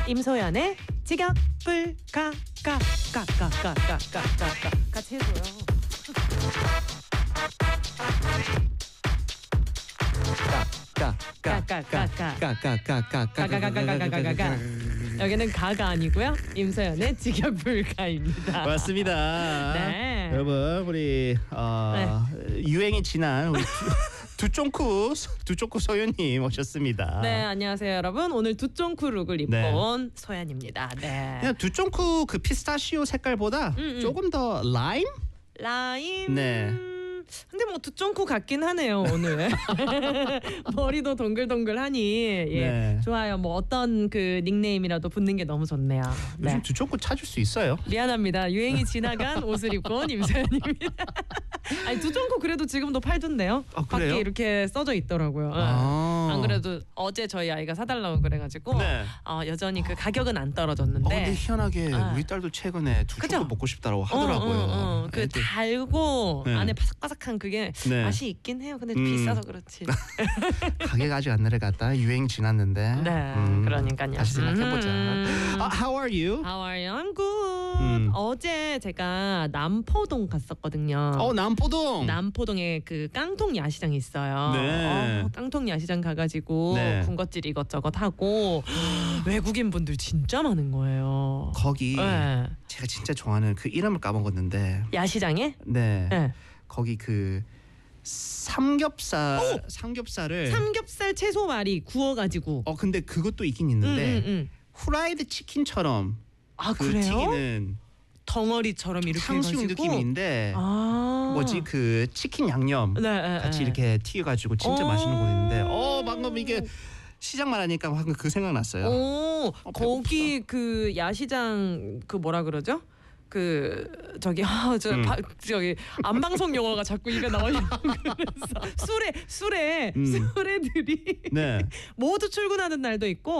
임소연의 직역불가가가가가가가가 같이 해줘요. 가가가가가가가가가가가가가가가가가. 여기는 가가 아니고요. 임소연의 직역불가입니다. 맞습니다. 네. 여러분 우리 유행이 지난 우리 두쫑쿠 소연님 오셨습니다. 네, 안녕하세요 여러분. 오늘 두쫑쿠 룩을 입고 온 소연입니다. 네. 그냥 두쫑쿠 그 피스타치오 색깔보다 조금 더 라임. 네. 근데 뭐 두쫑쿠 같긴 하네요 오늘. 머리도 동글동글하니 네. 좋아요. 뭐 어떤 그 닉네임이라도 붙는 게 너무 좋네요. 요즘 두쫑쿠 찾을 수 있어요. 미안합니다. 유행이 지나간 옷을 입고 온 임소연입니다. 아니 두쫑쿠 그래도 지금도 팔던데요. 그래요? 밖에 이렇게 써져 있더라고요. 안 그래도 어제 저희 아이가 사달라고 그래가지고 여전히 그 가격은 안 떨어졌는데. 근데 희한하게 우리 딸도 최근에 두쫑쿠 먹고 싶다고 하더라고요. 그 달고 안에 바삭바삭한 그게 맛이 있긴 해요. 근데 비싸서 그렇지. 가게가 아직 안 내려갔다. 유행 지났는데. 네, 그러니까요. 다시 생각해보자. How are you? How are you? I'm good. 어제 제가 남포동 갔었거든요. 남포동에 그 깡통 야시장이 있어요. 네. 깡통 야시장 가가지고 군것질 이것저것 하고 외국인 분들 진짜 많은 거예요. 거기 제가 진짜 좋아하는 그 이름을 까먹었는데. 야시장에? 네. 거기 그 삼겹살을 삼겹살 채소말이 구워가지고. 근데 그것도 있긴 있는데 후라이드 치킨처럼 그래요? 튀기는 덩어리처럼 이렇게 탕수육 해가지고? 느낌인데 뭐지 그 치킨 양념 같이 이렇게 튀겨가지고 진짜 맛있는 거 있는데 방금 이게 시장 말하니까 방금 그 생각났어요. 거기 그 야시장 그 뭐라 그러죠? 그 저기 안방송 용어가 자꾸 입에 나오려고 그래서 수레들이 모두 출근하는 날도 있고